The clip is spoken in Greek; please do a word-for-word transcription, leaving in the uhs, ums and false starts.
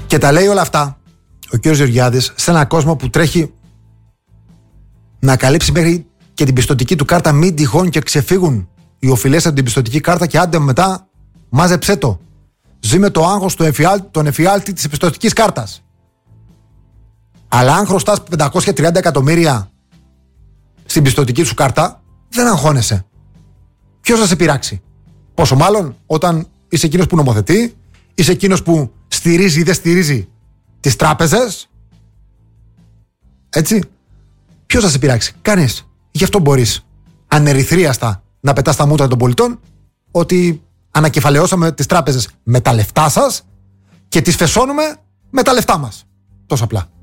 Και τα λέει όλα αυτά ο κ. Γεωργιάδης σε έναν κόσμο που τρέχει να καλύψει μέχρι και την πιστωτική του κάρτα, μην τυχόν και ξεφύγουν οι οφειλές από την πιστωτική κάρτα και άντε μετά μάζεψέ το. Ζει με το άγχος του εφιάλτη, τον εφιάλτη της πιστωτικής κάρτας. Αλλά αν χρωστάς πεντακόσια τριάντα εκατομμύρια στην πιστωτική σου κάρτα, δεν αγχώνεσαι. Ποιος θα σε πειράξει? Πόσο μάλλον όταν είσαι εκείνος που νομοθετεί, είσαι εκείνος που στηρίζει ή δεν στηρίζει τις τράπεζες. Έτσι. Ποιος θα σε πειράξει? Κανείς. Γι' αυτό μπορείς ανερυθρίαστα να πετάς τα μούτρα των πολιτών ότι ανακεφαλαιώσαμε τις τράπεζες με τα λεφτά σας και τις φεσώνουμε με τα λεφτά μας. Τόσο απλά.